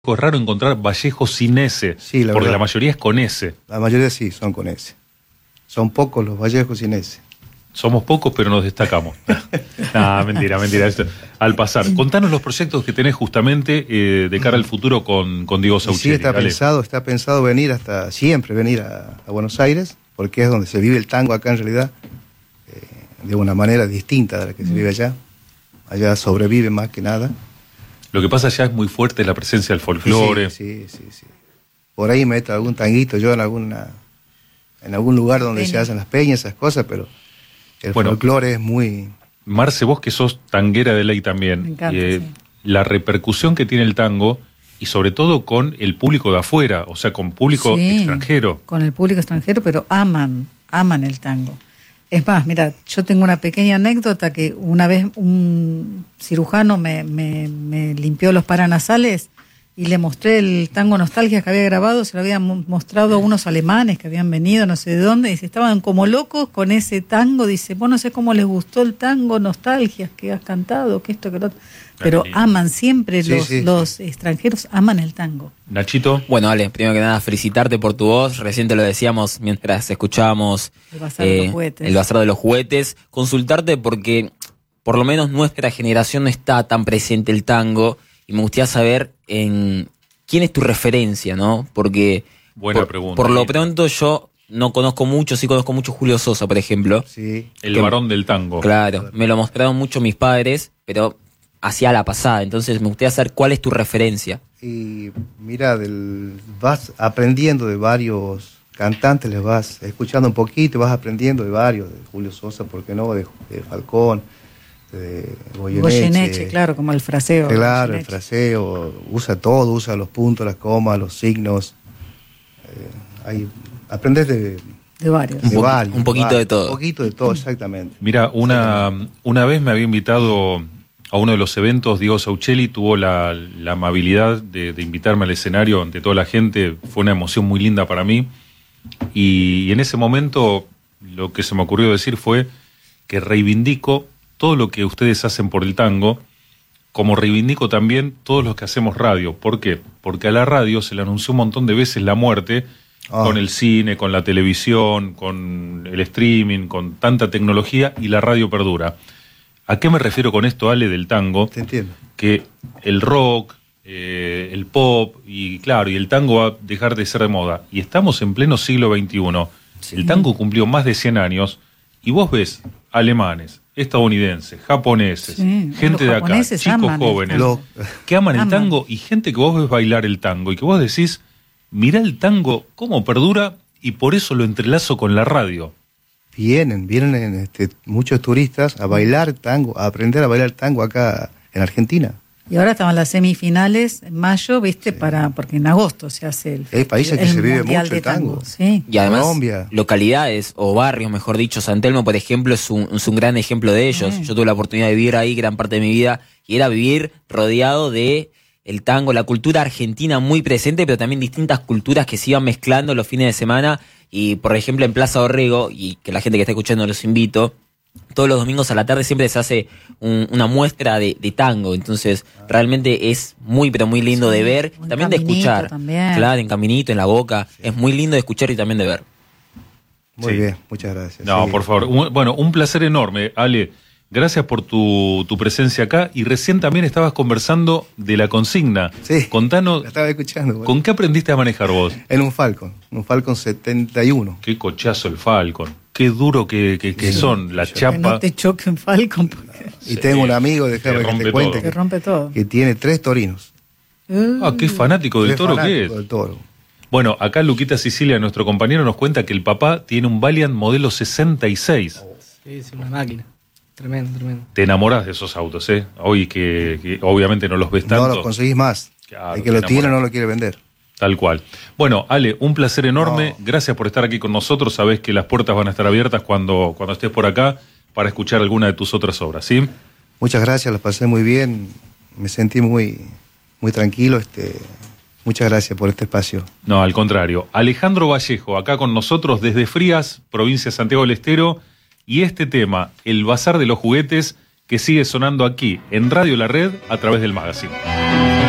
Es raro encontrar Vallejo sin S, sí, porque verdad. la mayoría es con S. La mayoría sí, son con S. Son pocos los Vallejos sin S. Somos pocos, pero nos destacamos. Mentira. Esto, al pasar, contanos los proyectos que tenés justamente de cara al futuro con Diego Sauchelli. Sí, está pensado venir siempre venir a Buenos Aires, porque es donde se vive el tango acá en realidad, de una manera distinta de la que se vive allá. Allá sobrevive más que nada. Lo que pasa allá es muy fuerte la presencia del folclore. Sí. Por ahí meto algún tanguito yo en algún lugar donde se hacen las peñas, esas cosas, pero el folclore es muy... Marce, vos que sos tanguera de ley también, me encanta, sí. La repercusión que tiene el tango, y sobre todo con el público de afuera, o sea, con público extranjero. Con el público extranjero, pero aman el tango. Es más, mira, yo tengo una pequeña anécdota que una vez un cirujano me limpió los paranasales y le mostré el tango Nostalgia que había grabado, se lo había mostrado a unos alemanes que habían venido no sé de dónde, y se estaban como locos con ese tango. Dice, vos no sé cómo les gustó el tango Nostalgia que has cantado, que esto, que lo otro. Pero aman siempre, los extranjeros aman el tango. Nachito. Bueno, Ale, primero que nada, felicitarte por tu voz. Recién te lo decíamos mientras escuchábamos el Bazar de los Juguetes. Consultarte porque, por lo menos, nuestra generación no está tan presente el tango. Y me gustaría saber quién es tu referencia, ¿no? Porque buena pregunta. Por lo pronto yo no conozco mucho, sí conozco mucho Julio Sosa, por ejemplo. Sí. El varón del tango. Claro, me lo mostraron mucho mis padres, pero hacia la pasada. Entonces me gustaría saber cuál es tu referencia. Y mira, vas aprendiendo de varios cantantes, les vas escuchando un poquito, vas aprendiendo de varios, de Julio Sosa, ¿por qué no? De Falcón, de Goyeneche, claro, como el fraseo. Claro, el fraseo, usa todo, usa los puntos, las comas, los signos. Aprendes de varios. Un poquito de todo. Un poquito de todo, exactamente. Mira, una vez me había invitado a uno de los eventos, Diego Sauchelli tuvo la amabilidad de invitarme al escenario ante toda la gente. Fue una emoción muy linda para mí. Y en ese momento lo que se me ocurrió decir fue que reivindico todo lo que ustedes hacen por el tango, como reivindico también todos los que hacemos radio. ¿Por qué? Porque a la radio se le anunció un montón de veces la muerte, con el cine, con la televisión, con el streaming, con tanta tecnología, y la radio perdura. ¿A qué me refiero con esto, Ale, del tango? Te entiendo. Que el rock, el pop y el tango va a dejar de ser de moda. Y estamos en pleno siglo XXI. Sí. El tango cumplió más de 100 años y vos ves alemanes, estadounidenses, japoneses, gente de acá, chicos jóvenes, que aman el tango, y gente que vos ves bailar el tango y que vos decís, mirá el tango cómo perdura, y por eso lo entrelazo con la radio. Vienen muchos turistas a bailar tango, a aprender a bailar tango acá en Argentina. Y ahora estaban las semifinales en mayo, ¿viste? Porque en agosto se hace Hay países que se vive mucho el tango. Sí. Y además, Colombia, localidades o barrios, mejor dicho, San Telmo, por ejemplo, es un gran ejemplo de ellos. Yo tuve la oportunidad de vivir ahí gran parte de mi vida, y era vivir rodeado de el tango, la cultura argentina muy presente, pero también distintas culturas que se iban mezclando los fines de semana. Y, por ejemplo, en Plaza Dorrego, y que la gente que está escuchando los invito, todos los domingos a la tarde siempre se hace una muestra de tango. Entonces, realmente es muy, pero muy lindo de ver, también de escuchar. También. Claro, en Caminito, en La Boca. Sí. Es muy lindo de escuchar y también de ver. Muy bien, muchas gracias. No, por favor. Un placer enorme, Ale. Gracias por tu presencia acá. Y recién también estabas conversando de la consigna. Sí, contanos, la estaba escuchando. Bueno. ¿Con qué aprendiste a manejar vos? En un Falcon 71. Qué cochazo el Falcon. Qué duro que son, la chapa. Que no te choquen Falcon. Y tengo un amigo, déjame que te cuente, que rompe todo. Que tiene 3 torinos. Qué fanático del toro que es. Del toro. Bueno, acá Luquita Sicilia, nuestro compañero, nos cuenta que el papá tiene un Valiant modelo 66. Sí, es una máquina. Tremendo. Te enamorás de esos autos, ¿eh? Hoy que obviamente no los ves tanto. No los conseguís más. Claro, el que lo tiene no lo quiere vender. Tal cual. Bueno, Ale, un placer enorme. Gracias por estar aquí con nosotros. Sabés que las puertas van a estar abiertas cuando estés por acá para escuchar alguna de tus otras obras, ¿sí? Muchas gracias, las pasé muy bien. Me sentí muy tranquilo. Muchas gracias por este espacio. No, al contrario. Alejandro Vallejo, acá con nosotros desde Frías, provincia de Santiago del Estero. Y este tema, el Bazar de los Juguetes, que sigue sonando aquí en Radio La Red a través del Magazine.